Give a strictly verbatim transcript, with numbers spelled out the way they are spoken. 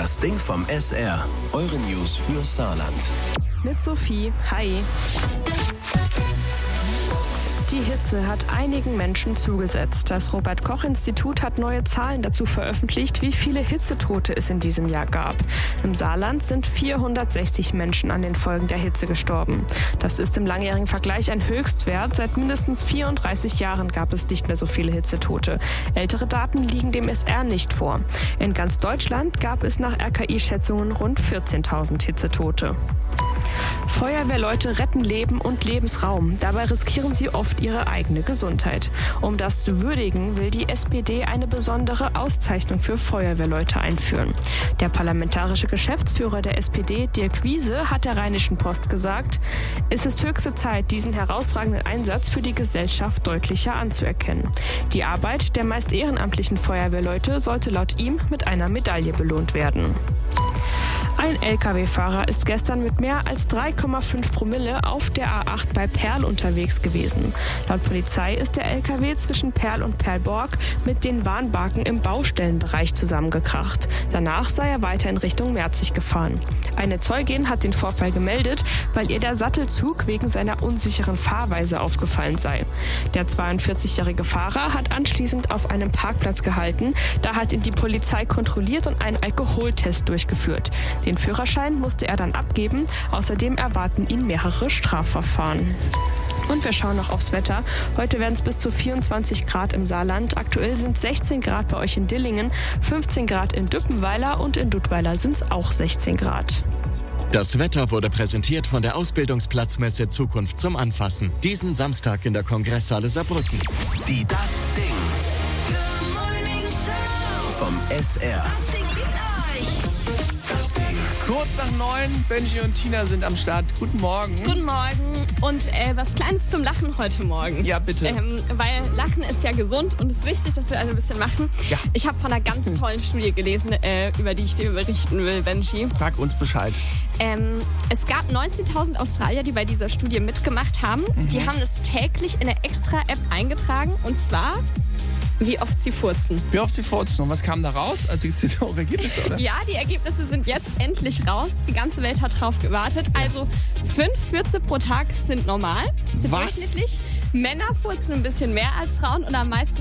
Das Ding vom S R. Eure News für Saarland. Mit Sophie. Hi. Die Hitze hat einigen Menschen zugesetzt. Das Robert-Koch-Institut hat neue Zahlen dazu veröffentlicht, wie viele Hitzetote es in diesem Jahr gab. Im Saarland sind vierhundertsechzig Menschen an den Folgen der Hitze gestorben. Das ist im langjährigen Vergleich ein Höchstwert. Seit mindestens vierunddreißig Jahren gab es nicht mehr so viele Hitzetote. Ältere Daten liegen dem S R nicht vor. In ganz Deutschland gab es nach R K I-Schätzungen rund vierzehntausend Hitzetote. Feuerwehrleute retten Leben und Lebensraum. Dabei riskieren sie oft ihre eigene Gesundheit. Um das zu würdigen, will die S P D eine besondere Auszeichnung für Feuerwehrleute einführen. Der parlamentarische Geschäftsführer der S P D, Dirk Wiese, hat der Rheinischen Post gesagt, es ist höchste Zeit, diesen herausragenden Einsatz für die Gesellschaft deutlicher anzuerkennen. Die Arbeit der meist ehrenamtlichen Feuerwehrleute sollte laut ihm mit einer Medaille belohnt werden. Ein L K W-Fahrer ist gestern mit mehr als drei Komma fünf Promille auf der A acht bei Perl unterwegs gewesen. Laut Polizei ist der L K W zwischen Perl und Perlborg mit den Warnbarken im Baustellenbereich zusammengekracht. Danach sei er weiter in Richtung Merzig gefahren. Eine Zeugin hat den Vorfall gemeldet, weil ihr der Sattelzug wegen seiner unsicheren Fahrweise aufgefallen sei. Der zweiundvierzigjährige Fahrer hat anschließend auf einem Parkplatz gehalten. Da hat ihn die Polizei kontrolliert und einen Alkoholtest durchgeführt. Den Führerschein musste er dann abgeben. Außerdem erwarten ihn mehrere Strafverfahren. Und wir schauen noch aufs Wetter. Heute werden es bis zu vierundzwanzig Grad im Saarland. Aktuell sind sechzehn Grad bei euch in Dillingen, fünfzehn Grad in Düppenweiler und in Duttweiler sind es auch sechzehn Grad. Das Wetter wurde präsentiert von der Ausbildungsplatzmesse Zukunft zum Anfassen. Diesen Samstag in der Kongresshalle Saarbrücken. Die Das Ding vom S R. Kurz nach neun, Benji und Tina sind am Start. Guten Morgen. Guten Morgen und äh, was Kleines zum Lachen heute Morgen. Ja, bitte. Ähm, weil Lachen ist ja gesund und es ist wichtig, dass wir also ein bisschen machen. Ja. Ich habe von einer ganz tollen Studie gelesen, äh, über die ich dir berichten will, Benji. Sag uns Bescheid. Ähm, es gab neunzehntausend Australier, die bei dieser Studie mitgemacht haben. Mhm. Die haben es täglich in eine extra App eingetragen und zwar... wie oft sie furzen. Wie oft sie furzen und was kam da raus? Also gibt es jetzt auch Ergebnisse, oder? Ja, die Ergebnisse sind jetzt endlich raus. Die ganze Welt hat drauf gewartet. Also fünf Fürze pro Tag sind normal, sind Was? durchschnittlich. Männer furzen ein bisschen mehr als Frauen und am meisten